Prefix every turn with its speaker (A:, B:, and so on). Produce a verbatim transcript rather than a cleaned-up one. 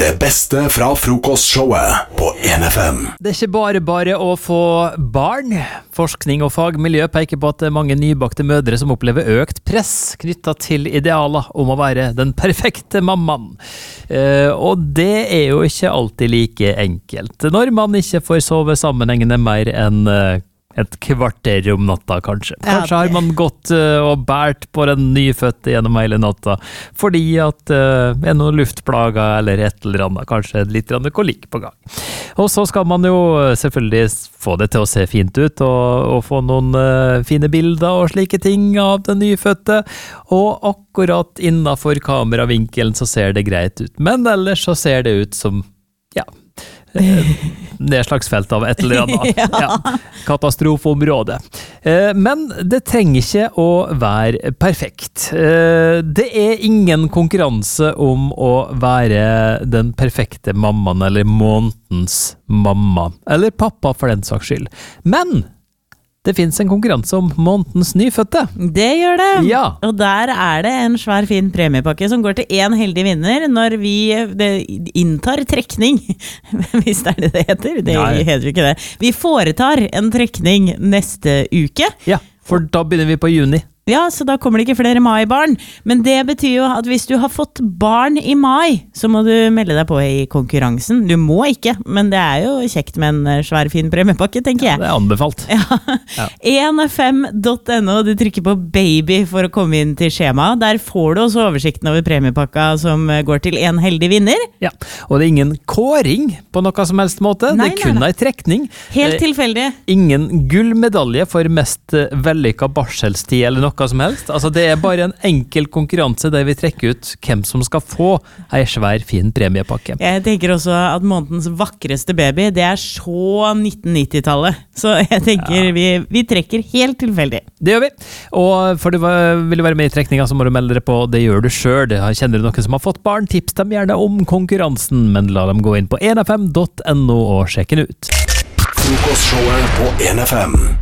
A: Det beste fra frokostshowet på en F M.
B: Det er ikke bare bare å få barn. Forskning og fagmiljø peker på at det er mange nybakte mødre som opplever økt press knyttet til idealer om å være den perfekte mammaen. Eh, og det er jo ikke alltid like enkelt. Når man ikke får sove sammenhengende mer enn eh, et kvarter om natta, kanskje. Kanskje har man gått uh, og bært på den nyfødte gjennom hele natta, fordi at uh, er noen luftplager eller et eller annet, kanskje litt kolikk på gang. Og så skal man jo selvfølgelig få det til å se fint ut, og, og få noen uh, fine bilder og slike ting av den nyfødte, og akkurat innenfor kameravinkelen så ser det greit ut. Men ellers så ser det ut som, ja, nedslagsfelt av et eller annet.
C: Ja.
B: Ja. Katastrofeområde. Men det trenger ikke å være perfekt. Det er ingen konkurranse om å være den perfekte mammaen eller månedens mamma, eller pappa for den saks skyld. Men det finnes en konkurranse om månedens nyfødte.
C: Det gjør det.
B: Ja.
C: Og der er det en svær fin premiepakke som går til en heldig vinner når vi det, inntar trekning. Hvis det er det det heter. Det
B: Nei.
C: heter jo ikke det. Vi foretar en trekning neste uke.
B: Ja, for da begynner vi på juni.
C: Ja, så da kommer det ikke flere mai-barn. Men det betyr jo at hvis du har fått barn i mai, så må du melde deg på i konkurransen. Du må ikke, men det er jo kjekt med en svær fin premiepakke, tenker jeg.
B: Ja, det er anbefalt.
C: Ja.
B: Ja.
C: en F M punktum N O, du trykker på baby for å komme inn til skjema. Der får du også oversikten over premiepakka som går til en heldig vinner.
B: Ja, og det er ingen kåring på noe som helst måte.
C: Nei,
B: det er kun
C: nei, nei.
B: en trekning.
C: Helt
B: Eh,
C: tilfeldig.
B: Ingen gullmedalje for mest eh, vellykka barselstid eller noe som helst. Altså, det er bare en enkel konkurranse der vi trekker ut hvem som skal få en svær, fin premiepakke.
C: Jeg tenker også at månedens vakreste baby, det er så nitten nitti-tallet. Så jeg tenker
B: Ja.
C: vi, vi trekker helt tilfeldig.
B: Det gjør vi. Og for du va- vil du være med i trekninga, så må du melde deg på. Det gjør du selv. Kjenner du noen som har fått barn, tips dem gjerne om konkurransen, men la dem gå inn på en F M punktum N O og sjekke den ut.
A: Frokostshowet på en F M.